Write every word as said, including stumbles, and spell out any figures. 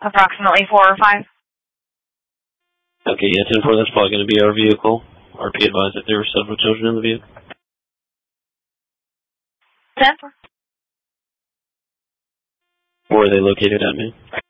Approximately four or five. Okay, yeah, ten four, that's probably going to be our vehicle. R P advised that there were several children in the vehicle. ten four. Where are they located at, man?